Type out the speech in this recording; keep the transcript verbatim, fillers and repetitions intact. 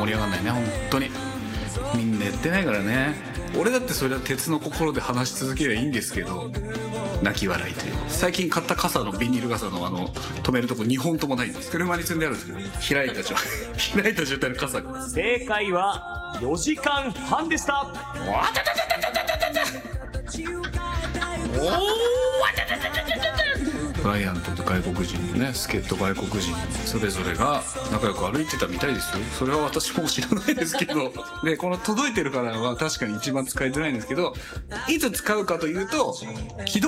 盛り上がんないね本当に。みんなやってないからね。俺だってそれは鉄の心で話し続ければいいんですけど、泣き笑いという。最近買った傘のビニール傘のあの止めるとこにほんともないんです。車に積んであるんですけど、開いた状態開いた状態の傘が。 正解はよじかんはんでした。 わたたたたたたたたおーわたたたたたた。クライアントと外国人のね、助っ人外国人それぞれが仲良く歩いてたみたいですよ。それは私も知らないですけどでこの届いてるからは確かに一番使いづらいんですけど、いつ使うかというと起動